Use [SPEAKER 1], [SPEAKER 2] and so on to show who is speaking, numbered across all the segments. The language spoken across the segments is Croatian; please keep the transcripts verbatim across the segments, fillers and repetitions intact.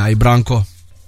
[SPEAKER 1] Maja i Branko.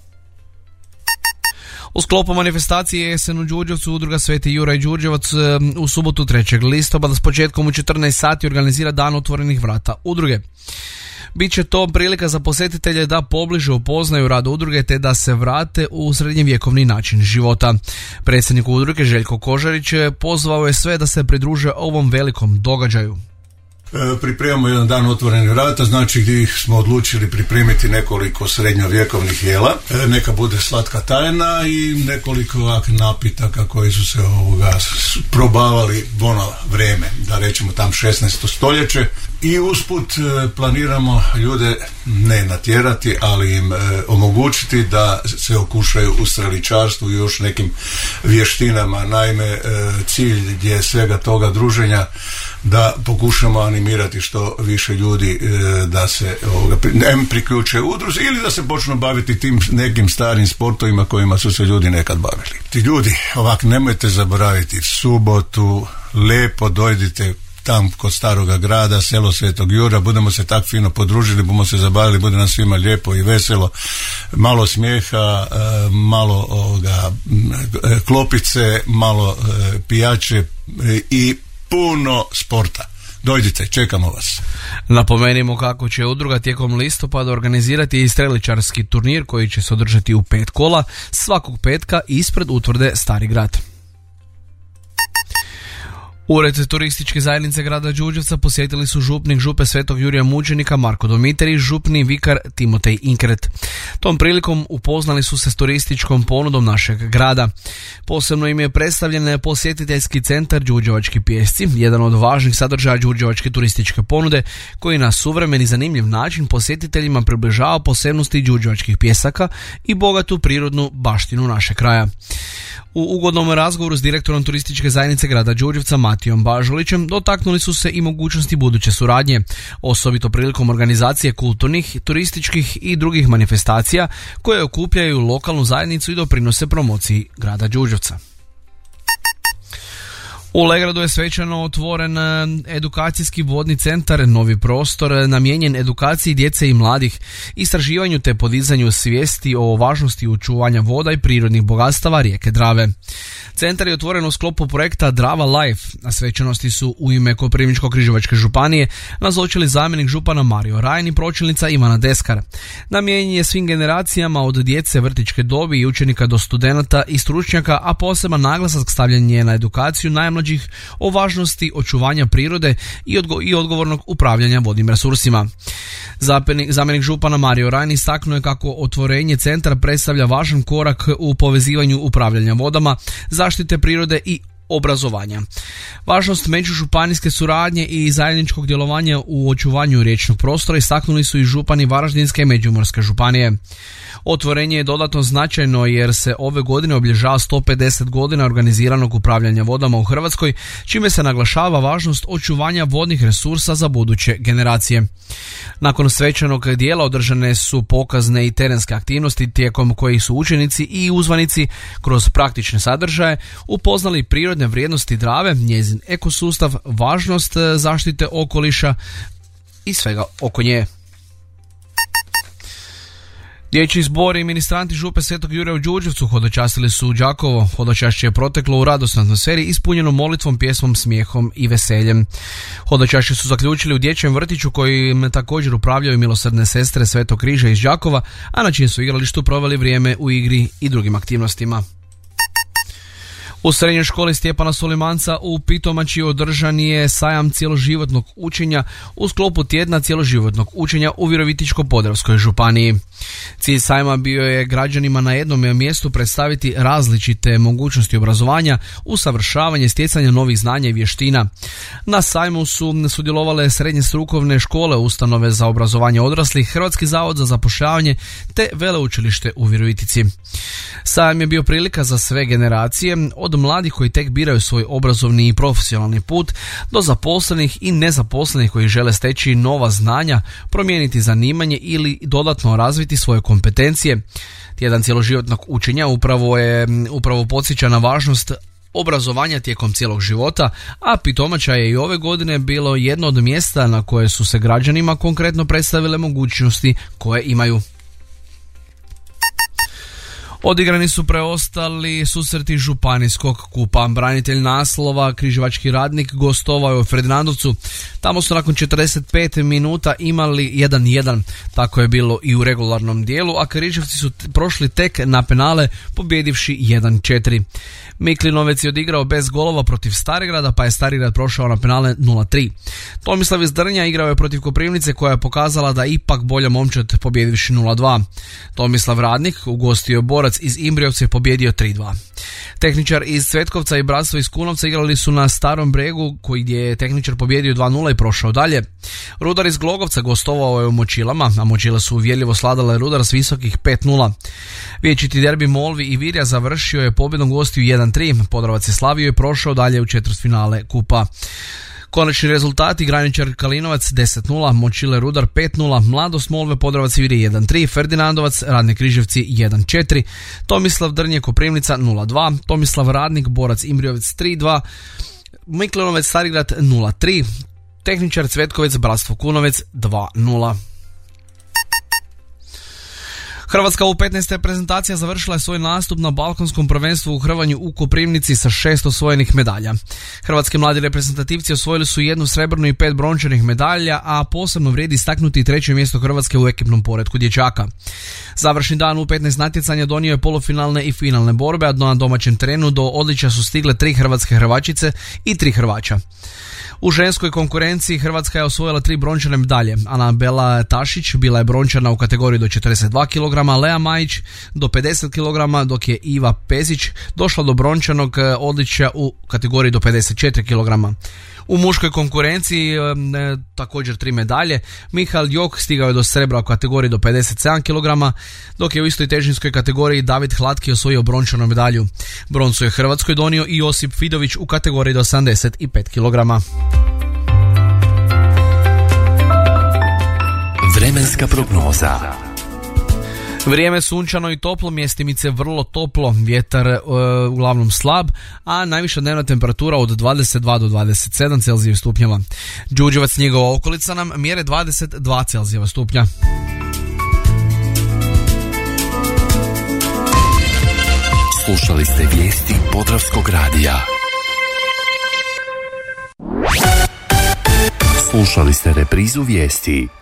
[SPEAKER 1] U sklopu manifestacije Jesen u Đurđevcu udruga Sveti Juraj Đurđevac u subotu trećeg listopada s početkom u četrnaest sati organizira Dan otvorenih vrata udruge. Biće to prilika za posjetitelje da pobliže upoznaju rad udruge te da se vrate u srednjevjekovni način života. Predsjednik udruge Željko Kožarić pozvao je sve da se pridruže ovom velikom događaju.
[SPEAKER 2] Pripremamo jedan dan otvorenih vrata, znači gdje smo odlučili pripremiti nekoliko srednjovjekovnih jela, neka bude slatka tajna i nekoliko napitaka koji su se ovoga probavali u ono vrijeme, da rećemo tam šesnaesto stoljeće, i usput planiramo ljude ne natjerati, ali im omogućiti da se okušaju u streličarstvu i još nekim vještinama. Naime, cilj je svega toga druženja da pokušamo animirati što više ljudi da se ovoga, em priključe udruzi ili da se počnu baviti tim nekim starim sportovima kojima su se ljudi nekad bavili. Ti ljudi, ovak, nemojte zaboraviti subotu, lijepo dojdite tam kod Staroga grada, selo Svetog Jura, budemo se tak fino podružili, budemo se zabavili, bude nam svima lijepo i veselo, malo smijeha, malo ovoga, klopice, malo pijače i puno sporta. Dođite, čekamo vas.
[SPEAKER 1] Napomenimo kako će udruga tijekom listopada organizirati i streličarski turnir koji će se održati u pet kola svakog petka ispred utvrde Stari grad. Ured turističke zajednice grada Đurđevca posjetili su župnik župe Svetog Jurija Mučenika Marko Domitri i župni vikar Timotej Inkret. Tom prilikom upoznali su se s turističkom ponudom našeg grada. Posebno im je predstavljen posjetiteljski centar Đurđevački pijesci, jedan od važnih sadržaja đurđevačke turističke ponude koji na suvremen i zanimljiv način posjetiteljima približava posebnosti đurđevačkih pjesaka i bogatu prirodnu baštinu našeg kraja. U ugodnom razgovoru s direktorom turističke zajednice grada Đurđevca Matijom Bažulićem dotaknuli su se i mogućnosti buduće suradnje, osobito prilikom organizacije kulturnih, turističkih i drugih manifestacija koje okupljaju lokalnu zajednicu i doprinose promociji grada Đurđevca. U Legradu je svečano otvoren edukacijski vodni centar, novi prostor namijenjen edukaciji djece i mladih, istraživanju te podizanju svijesti o važnosti očuvanja voda i prirodnih bogatstava rijeke Drave. Centar je otvoren u sklopu projekta Drava Life. Na svečanosti su u ime Koprivničko-križevačke županije nazočili zamjenik župana Mario Rajn i pročelnica Ivana Deskar. Namijenjen je svim generacijama od djece vrtićke dobi i učenika do studenata i stručnjaka, a poseban naglasak stavljen je na edukaciju najmlađih o važnosti očuvanja prirode i, odgo- i odgovornog upravljanja vodnim resursima. Zamjenik, zamjenik župana Mario Rajn istaknuo je kako otvorenje centra predstavlja važan korak u povezivanju upravljanja vodama, zaštite prirode i obrazovanja. Važnost međužupanijske suradnje i zajedničkog djelovanja u očuvanju riječnog prostora istaknuli su i župani Varaždinske i Međimurske županije. Otvorenje je dodatno značajno jer se ove godine obilježava sto pedeset godina organiziranog upravljanja vodama u Hrvatskoj, čime se naglašava važnost očuvanja vodnih resursa za buduće generacije. Nakon svečanog dijela održane su pokazne i terenske aktivnosti tijekom kojih su učenici i uzvanici kroz praktične sadržaje upoznali prirodne vrijednosti Drave, njezin ekosustav, važnost zaštite okoliša i svega oko nje. Dječji zbor i ministranti župe Svetog Jurja u Đurđevcu hodočastili su Đakovo. Hodočašće je proteklo u radosnoj atmosferi ispunjeno molitvom, pjesmom, smijehom i veseljem. Hodočašće su zaključili u dječjem vrtiću koji također upravljaju milosrdne sestre Svetog križa iz Đakova, a na čijem su igralištu proveli vrijeme u igri i drugim aktivnostima. U srednjoj školi Stjepana Solimanca u Pitomači održan je sajam cjeloživotnog učenja u sklopu tjedna cjeloživotnog učenja u Virovitičko-podravskoj županiji. Cilj sajma bio je građanima na jednom mjestu predstaviti različite mogućnosti obrazovanja, usavršavanje, stjecanja novih znanja i vještina. Na sajmu su sudjelovale srednje strukovne škole, ustanove za obrazovanje odraslih, Hrvatski zavod za zapošljavanje te veleučilište u Virovitici. Sajam je bio prilika za sve generacije, od mladih koji tek biraju svoj obrazovni i profesionalni put do zaposlenih i nezaposlenih koji žele steći nova znanja, promijeniti zanimanje ili dodatno razviti svoje kompetencije. Tjedan cjeloživotnog učenja upravo je upravo podsjeća na važnost obrazovanja tijekom cijelog života, a Pitomača je i ove godine bilo jedno od mjesta na koje su se građanima konkretno predstavile mogućnosti koje imaju. Odigrani su preostali susreti županijskog kupa. Branitelj naslova Križevački Radnik gostovao je u Ferdinandovcu. Tamo su nakon četrdeset pet minuta imali jedan jedan. Tako je bilo i u regularnom dijelu, a Križevci su prošli tek na penale pobjedivši jedan četiri. Miklinovec je odigrao bez golova protiv Starigrada, pa je Starigrad prošao na penale nula tri. Tomislav iz Drnja igrao je protiv Koprivnice, koja je pokazala da ipak bolja momčad, pobjedivši nula dva. Tomislav Radnik ugostio Borac iz Imbriovca je pobjedio tri dva. Tehničar iz Cvetkovca i Bratstvo iz Kunovca igrali su na Starom Bregu, koji gdje je Tehničar pobjedio dva nula i prošao dalje. Rudar iz Glogovca gostovao je u Močilama, a Močile su uvjerljivo sladale Rudar s visokih pet nula. Vječiti derbi Molvi i Virja završio je pobjedom gostiju jedan tri. Podrovac je slavio i prošao dalje u četvrtfinale kupa. Konačni rezultati: Graničar Kalinovac deset nula, Močile Rudar pet nula, Mladost Molve Podrovac i Virje jedan tri, Ferdinandovac Radnik Križevci jedan četiri, Tomislav Drnje Koprivnica nula dva, Tomislav Radnik Borac Imbriovec tri dva, Miklinovec Starigrad nula tri, Tehničar Cvetkovec Bratstvo Kunovec dva nula. Hrvatska u petnaest reprezentacija završila je svoj nastup na balkanskom prvenstvu u hrvanju u Koprivnici sa šest osvojenih medalja. Hrvatski mladi reprezentativci osvojili su jednu srebrnu i pet brončanih medalja, a posebno vrijedi istaknuti treće mjesto Hrvatske u ekipnom poretku dječaka. Završni dan u petnaest natjecanja donio je polufinalne i finalne borbe, a na domaćem terenu do odličja su stigle tri hrvatske Hrvačice i tri Hrvača. U ženskoj konkurenciji Hrvatska je osvojila tri brončane medalje. Anabela Tašić bila je brončana u kategoriji do četrdeset dva kilograma, Lea Majić do pedeset kilograma, dok je Iva Pezić došla do brončanog odličja u kategoriji do pedeset četiri kilograma. U muškoj konkurenciji e, također tri medalje. Mihael Jok stigao je do srebra u kategoriji do pedeset sedam kilograma, dok je u istoj težinskoj kategoriji David Hlatki osvojio brončanu medalju. Broncu je Hrvatskoj donio i Josip Fidović u kategoriji do sedamdeset pet kilograma.
[SPEAKER 3] Vremenska prognoza.
[SPEAKER 1] Vrijeme sunčano i toplo, mjestimice vrlo toplo, vjetar e, uglavnom slab, a najviša dnevna temperatura od dvadeset dva do dvadeset sedam Celzijevih stupnjeva. Đurđevac i njegova okolica nam mjere dvadeset dva Celzijeva stupnja.
[SPEAKER 3] Slušali ste vijesti Podravskog radija. Slušali ste reprizu vijesti